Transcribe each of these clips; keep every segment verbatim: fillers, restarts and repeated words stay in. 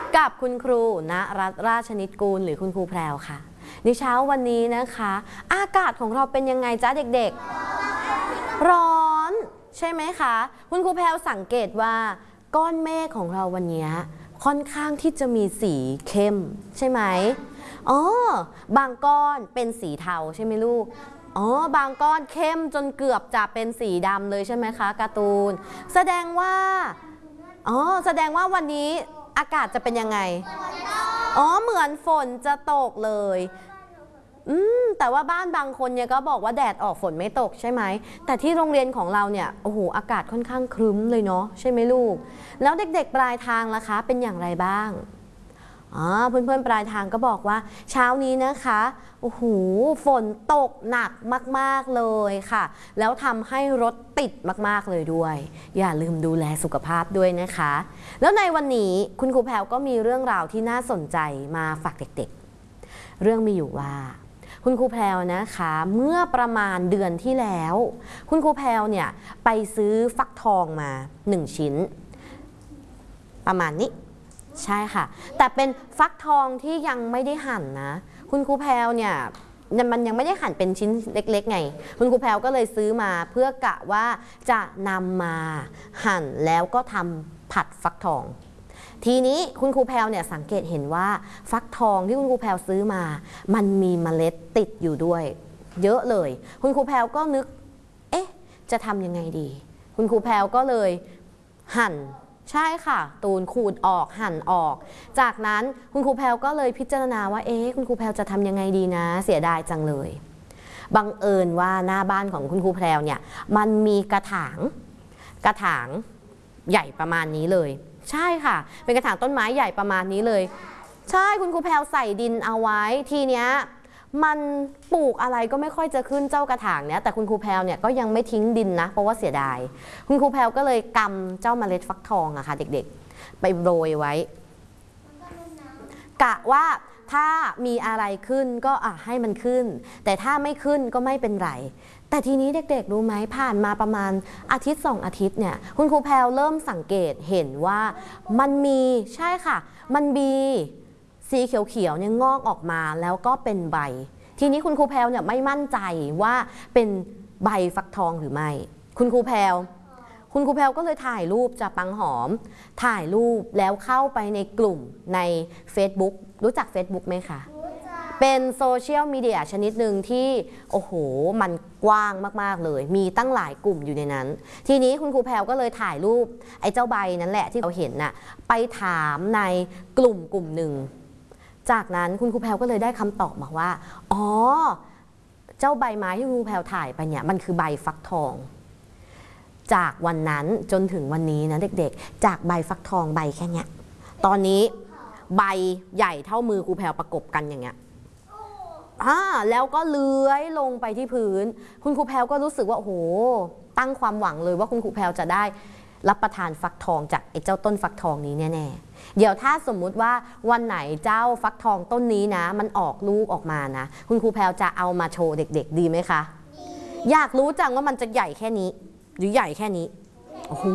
กับคุณครูณรัตน์ราชนิตกูลหรือคุณครูแพรวค่ะในเช้าวันนี้นะคะอากาศของเราเป็นยังไงจ๊ะเด็กๆร้อนใช่ไหมคะคุณครูแพรวสังเกตว่าก้อนเมฆของเราวันนี้ค่อนข้างที่จะมีสีเข้มใช่ไหมอ๋อบางก้อนเป็นสีเทาใช่ไหมลูกอ๋อบางก้อนเข้มจนเกือบจะเป็นสีดำเลยใช่ไหมคะการ์ตูนแสดงว่าอ๋อแสดงว่าวันนี้อากาศจะเป็นยังไงอ๋อเหมือนฝนจะตกเลยอืมแต่ว่าบ้านบางคนเนี่ยก็บอกว่าแดดออกฝนไม่ตกใช่ไหมแต่ที่โรงเรียนของเราเนี่ยโอ้โหอากาศค่อนข้างครึ้มเลยเนาะใช่ไหมลูกแล้วเด็กๆปลายทางล่ะคะเป็นอย่างไรบ้างอ๋อเพื่อนๆปลายทางก็บอกว่าเช้านี้นะคะโอ้โหฝนตกหนักมากๆเลยค่ะแล้วทำให้รถติดมากๆเลยด้วยอย่าลืมดูแลสุขภาพด้วยนะคะแล้วในวันนี้คุณครูแพรวก็มีเรื่องราวที่น่าสนใจมาฝากเด็กๆเรื่องมีอยู่ว่าคุณครูแพรวนะคะเมื่อประมาณเดือนที่แล้วคุณครูแพรวเนี่ยไปซื้อฟักทองมาหนึ่งชิ้นประมาณนี้ใช่ค่ะแต่เป็นฟักทองที่ยังไม่ได้หั่นนะคุณครูแพรวเนี่ยมันยังไม่ได้หั่นเป็นชิ้นเล็กๆไงคุณครูแพรวก็เลยซื้อมาเพื่อกะว่าจะนำมาหั่นแล้วก็ทำผัดฟักทองทีนี้คุณครูแพรวเนี่ยสังเกตเห็นว่าฟักทองที่คุณครูแพรวซื้อมามันมีเมล็ดติดอยู่ด้วยเยอะเลยคุณครูแพรวก็นึกเอ๊ะจะทำยังไงดีคุณครูแพรวก็เลยหั่นใช่ค่ะตูนขูดออกหั่นออกจากนั้นคุณครูแพรวก็เลยพิจารณาว่าเอ๊ะคุณครูแพรวจะทำยังไงดีนะเสียดายจังเลยบังเอิญว่าหน้าบ้านของคุณครูแพรวเนี่ยมันมีกระถางกระถางใหญ่ประมาณนี้เลยใช่ค่ะเป็นกระถางต้นไม้ใหญ่ประมาณนี้เลยใช่คุณครูแพรวใส่ดินเอาไว้ทีเนี้ยมันปลูกอะไรก็ไม่ค่อยจะขึ้นเจ้ากระถางเนี้ยแต่คุณครูแพรวเนี่ยก็ยังไม่ทิ้งดินนะเพราะว่าเสียดายคุณครูแพรวก็เลยกำเจ้าเมล็ดฟักทองอะค่ะเด็กๆไปโรยไว้กะว่าถ้ามีอะไรขึ้นก็อ่ะให้มันขึ้นแต่ถ้าไม่ขึ้นก็ไม่เป็นไรแต่ทีนี้เด็กๆรู้ไหมผ่านมาประมาณอาทิตย์สองอาทิตย์เนี่ยคุณครูแพรวเริ่มสังเกตเห็นว่ามันมีใช่ค่ะมันมีสีเขียวๆเนี่ยงอกออกมาแล้วก็เป็นใบทีนี้คุณครูแพรวเนี่ยไม่มั่นใจว่าเป็นใบฟักทองหรือไม่คุณครูแพรวคุณครูแพรวก็เลยถ่ายรูปจากปังหอมถ่ายรูปแล้วเข้าไปในกลุ่มใน Facebook รู้จัก Facebook ไหมคะเป็นโซเชียลมีเดียชนิดหนึ่งที่โอ้โหมันกว้างมากๆเลยมีตั้งหลายกลุ่มอยู่ในนั้นทีนี้คุณครูแพรวก็เลยถ่ายรูปไอ้เจ้าใบนั้นแหละที่เราเห็นน่ะไปถามในกลุ่มกลุ่มหนึ่งจากนั้นคุณครูแพรวก็เลยได้คำตอบมาว่าอ๋อเจ้าใบไม้ที่คุณครูแพรวถ่ายไปเนี่ยมันคือใบฟักทองจากวันนั้นจนถึงวันนี้นะเด็กๆจากใบฟักทองใบแค่เนี้ยตอนนี้ใบใหญ่เท่ามือครูแพรวประกบกันอย่างเงี้ยอ่าแล้วก็เลื้อยลงไปที่พื้นคุณครูแพรวก็รู้สึกว่าโอ้โหตั้งความหวังเลยว่าคุณครูแพรวจะได้รับประทานฟักทองจากไอ้เจ้าต้นฟักทองนี้แน่ๆเดี๋ยวถ้าสมมุติว่าวันไหนเจ้าฟักทองต้นนี้นะมันออกลูกออกมานะคุณครูแพรวจะเอามาโชว์เด็กๆดีไหมคะอยากรู้จังว่ามันจะใหญ่แค่นี้หรือใหญ่แค่นี้โอ้โห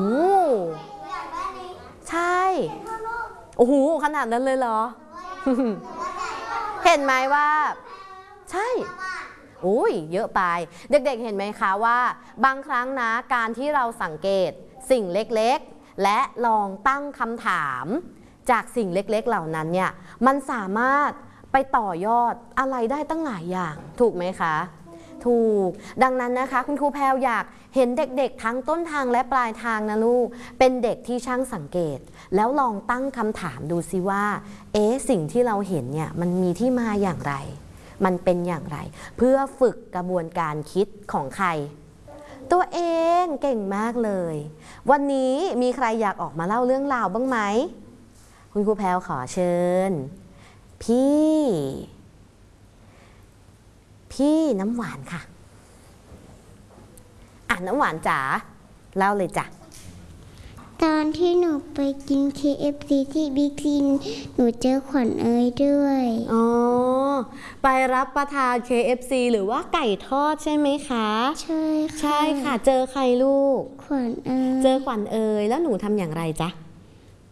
ใช่โอ้โหขนาดนั้นเลยเหรอ เห็นไหมว่าใช่โอ้ยเยอะไปเด็กๆเห็นไหมคะว่าบางครั้งนะการที่เราสังเกตสิ่งเล็กๆและลองตั้งคำถามจากสิ่งเล็กๆเหล่านั้นเนี่ยมันสามารถไปต่อยอดอะไรได้ตั้งหลายอย่างถูกไหมคะถูกดังนั้นนะคะคุณครูแพรวอยากเห็นเด็กๆทั้งต้นทางและปลายทางนะลูกเป็นเด็กที่ช่างสังเกตแล้วลองตั้งคำถามดูสิว่าเอ๊ะสิ่งที่เราเห็นเนี่ยมันมีที่มาอย่างไรมันเป็นอย่างไรเพื่อฝึกกระบวนการคิดของใครตัวเองเก่งมากเลยวันนี้มีใครอยากออกมาเล่าเรื่องราวบ้างไหมคุณครูแพรวขอเชิญพี่พี่น้ำหวานค่ะอ่ะน้ำหวานจ๋าเล่าเลยจ้ะตอนที่หนูไปกิน เค เอฟ ซี ที่บิ๊กซีหนูเจอขวัญเอ๋ยด้วยอ๋อไปรับประทาน เค เอฟ ซี หรือว่าไก่ทอดใช่ไหมคะใช่ค่ะใช่ค่ะเจอใครลูกขวัญเอ๋ยเจอขวัญเอ๋ยแล้วหนูทำอย่างไรจ๊ะ